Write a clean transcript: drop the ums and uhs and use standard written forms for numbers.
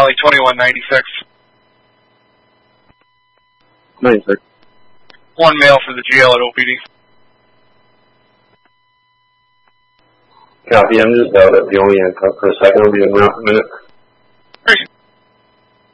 Valley 2196. 96. One male for the GL at OPD. Copy, I'm just out at the only handcuff for a second. I'll be in a minute.